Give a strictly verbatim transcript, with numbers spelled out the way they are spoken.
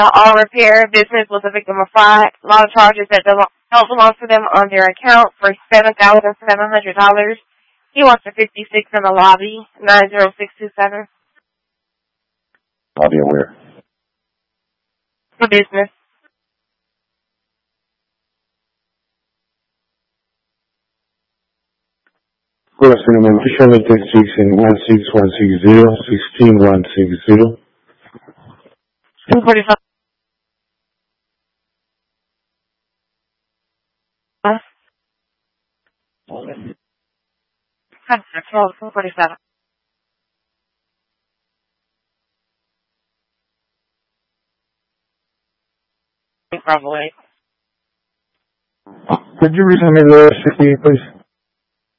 Auto repair business was a victim of fraud. A lot of charges that don't belong to them on their account for seven thousand seven hundred dollars. He wants a fifty-six in the lobby, nine zero six two seven. Lobby where? For business. Good afternoon, ma'am. Fish thirty-six and one six one six zero, sixteen one six zero. two forty-five. two forty-seven. Probably. Could you resend me the sixty, please?